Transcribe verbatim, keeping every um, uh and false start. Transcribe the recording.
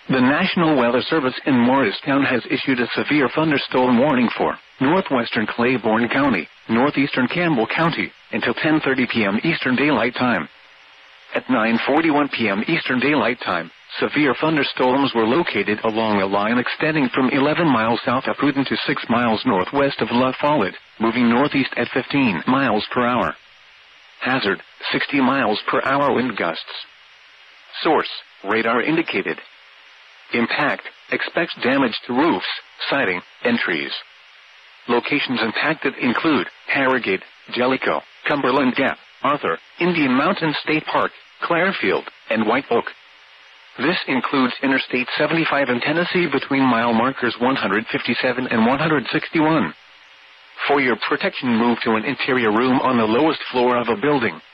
The National Weather Service in Morristown has issued a severe thunderstorm warning for northwestern Claiborne County, northeastern Campbell County, until ten thirty p.m. Eastern Daylight Time. At nine forty-one p.m. Eastern Daylight Time, severe thunderstorms were located along a line extending from eleven miles south of Pruden to six miles northwest of La Follette, moving northeast at fifteen miles per hour. Hazard, sixty miles per hour wind gusts. Source, radar indicated. Impact, expects damage to roofs, siding, and trees. Locations impacted include Harrogate, Jellicoe, Cumberland Gap, Arthur, Indian Mountain State Park, Clarefield, and White Oak. This includes Interstate seventy-five in Tennessee between mile markers one fifty-seven and one sixty-one. For your protection, move to an interior room on the lowest floor of a building.